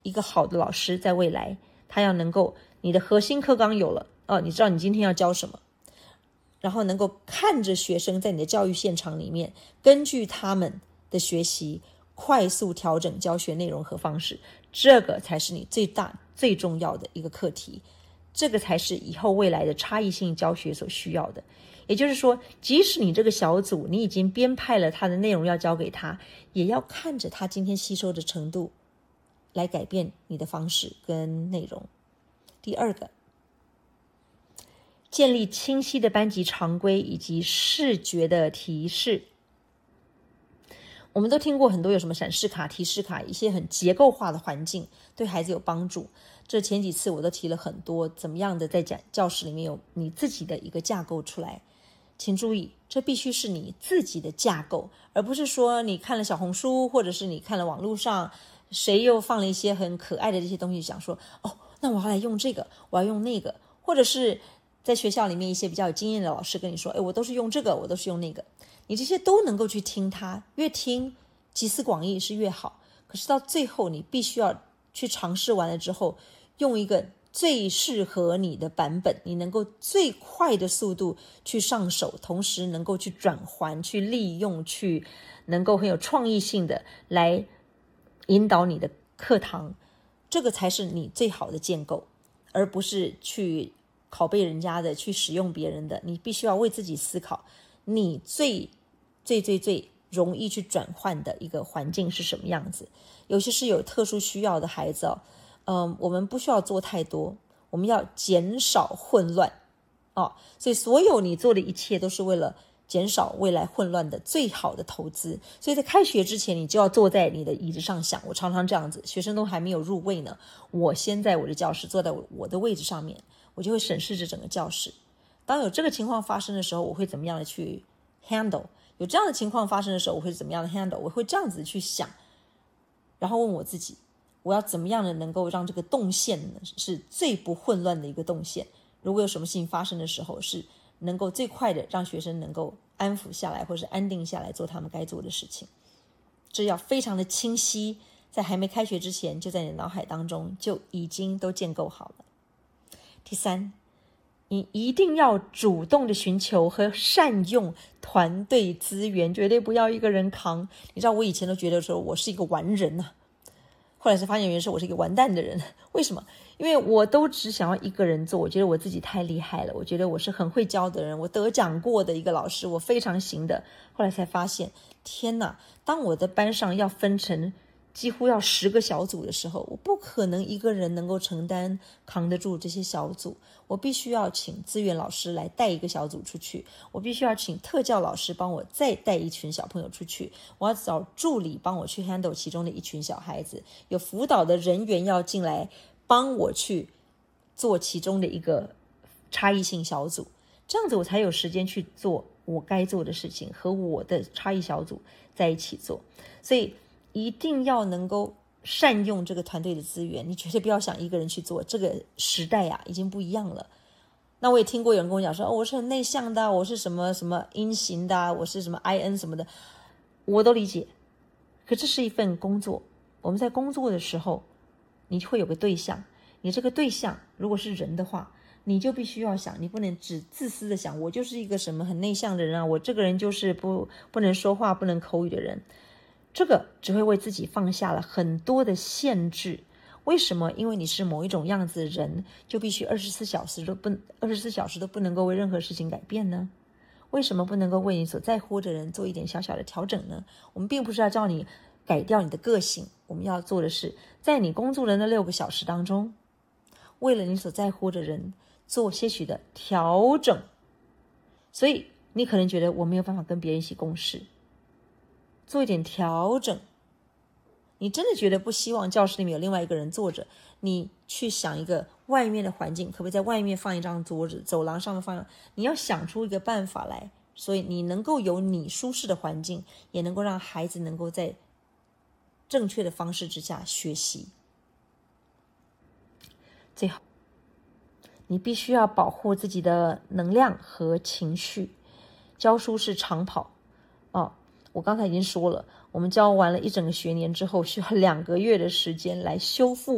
一个好的老师在未来，他要能够你的核心课纲有了你知道你今天要教什么，然后能够看着学生在你的教育现场里面，根据他们的学习快速调整教学内容和方式，这个才是你最大最重要的一个课题，这个才是以后未来的差异性教学所需要的。也就是说，即使你这个小组你已经编派了他的内容要教给他，也要看着他今天吸收的程度来改变你的方式跟内容。第二个，建立清晰的班级常规以及视觉的提示。我们都听过很多有什么闪示卡、提示卡，一些很结构化的环境对孩子有帮助。这前几次我都提了很多，怎么样的在教室里面有你自己的一个架构出来。请注意，这必须是你自己的架构，而不是说你看了小红书，或者是你看了网络上谁又放了一些很可爱的这些东西，想说那我要来用这个，我要用那个，或者是在学校里面一些比较有经验的老师跟你说，我都是用这个，我都是用那个，你这些都能够去听它，越听集思广益是越好。可是到最后你必须要去尝试完了之后，用一个最适合你的版本，你能够最快的速度去上手，同时能够去转换、去利用、去能够很有创意性的来引导你的课堂，这个才是你最好的建构，而不是去拷贝人家的，去使用别人的。你必须要为自己思考，你最容易去转换的一个环境是什么样子。尤其是有特殊需要的孩子我们不需要做太多，我们要减少混乱所以所有你做的一切都是为了减少未来混乱的最好的投资。所以在开学之前，你就要坐在你的椅子上想，我常常这样子，学生都还没有入位呢，我先在我的教室坐在我的位置上面，我就会审视着整个教室，当有这个情况发生的时候，我会怎么样的去 handle， 有这样的情况发生的时候，我会怎么样的 handle， 我会这样子去想，然后问我自己，我要怎么样的能够让这个动线呢是最不混乱的一个动线，如果有什么事情发生的时候，是能够最快的让学生能够安抚下来，或是安定下来做他们该做的事情。这要非常的清晰，在还没开学之前，就在你的脑海当中就已经都建构好了。第三，你一定要主动的寻求和善用团队资源，绝对不要一个人扛。你知道我以前都觉得说我是一个完人后来才发现原来是我是一个完蛋的人。为什么？因为我都只想要一个人做，我觉得我自己太厉害了，我觉得我是很会教的人，我得奖过的一个老师，我非常行的。后来才发现，天哪，当我的班上要分成几乎要10个小组的时候，我不可能一个人能够扛得住这些小组，我必须要请资源老师来带一个小组出去，我必须要请特教老师帮我再带一群小朋友出去，我要找助理帮我去 handle 其中的一群小孩子，有辅导的人员要进来帮我去做其中的一个差异性小组，这样子我才有时间去做我该做的事情，和我的差异小组在一起做。所以一定要能够善用这个团队的资源，你绝对不要想一个人去做，这个时代已经不一样了。那我也听过有人跟我讲说，我是很内向的，我是什么什么阴型的，我是什么 IN 什么的，我都理解。可这是一份工作，我们在工作的时候，你会有个对象，你这个对象如果是人的话，你就必须要想，你不能只自私的想，我就是一个什么很内向的人我这个人就是不能说话、不能口语的人。这个只会为自己放下了很多的限制。为什么？因为你是某一种样子的人，就必须24小时都不能够为任何事情改变呢？为什么不能够为你所在乎的人做一点小小的调整呢？我们并不是要叫你改掉你的个性，我们要做的是在你工作的那6个小时当中，为了你所在乎的人做些许的调整。所以你可能觉得我没有办法跟别人一起共事，做一点调整。你真的觉得不希望教室里面有另外一个人坐着，你去想一个外面的环境，可不可以在外面放一张桌子，走廊上面放，你要想出一个办法来，所以你能够有你舒适的环境，也能够让孩子能够在正确的方式之下学习。最后，你必须要保护自己的能量和情绪。教书是长跑我刚才已经说了，我们教完了一整个学年之后，需要2个月的时间来修复